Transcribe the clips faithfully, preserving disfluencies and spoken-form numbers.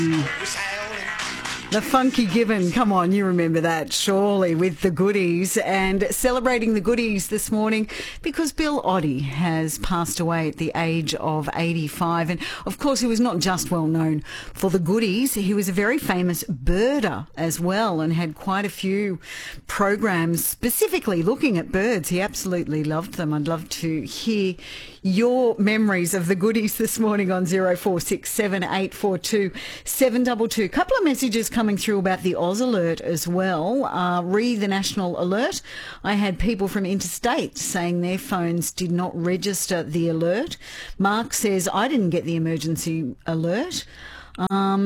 The Funky Gibbon, come on, you remember that, surely, with the goodies. And celebrating the goodies this morning because Bill Oddie has passed away at the age of eighty-five. And, of course, he was not just well known for the goodies. He was a very famous birder as well and had quite a few programs specifically looking at birds. He absolutely loved them. I'd love to hear your memories of the goodies this morning on zero four six seven eight four two seven two two. A couple of messages coming through about the Oz Alert as well. Uh, re the national alert. I had people from interstate saying their phones did not register the alert. Mark says, I didn't get the emergency alert. Um,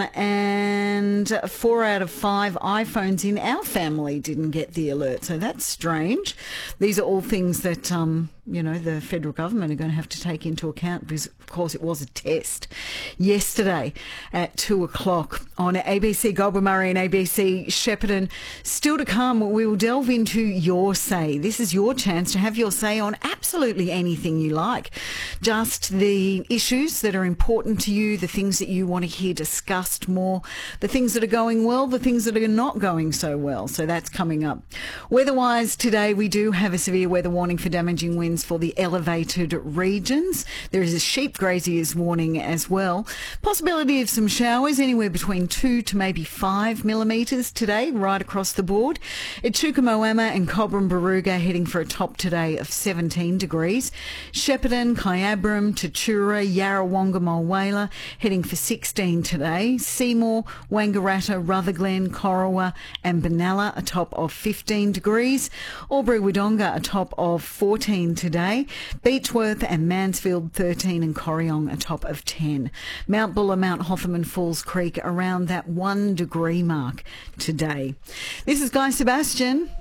and four out of five iPhones in our family didn't get the alert. So that's strange. These are all things that, um, you know, the federal government are going to have to take into account because, of course, it was a test yesterday at two o'clock on A B C Goulburn Murray and A B C Shepparton. Still to come, we will delve into your say. This is your chance to have your say on absolutely anything you like. Just the issues that are important to you, the things that you want to hear discussed more, the things that are going well, the things that are not going so well. So that's coming up. Weather-wise, today we do have a severe weather warning for damaging winds for the elevated regions. There is a sheep graziers warning as well. Possibility of some showers, anywhere between two to maybe five millimetres today, right across the board. Echuca, Moama and Cobram Baruga heading for a top today of seventeen degrees. Shepparton, Kyabram, Tatura, Yarrawonga, Mulwala heading for sixteen today. Seymour, Wangaratta, Rutherglen, Corowa and Benalla a top of fifteen degrees. Albury Wodonga a top of fourteen today. Beechworth and Mansfield thirteen and Corryong a top of ten. Mount Buller, Mount Hotham and Falls Creek around that one degree mark today. This is Guy Sebastian.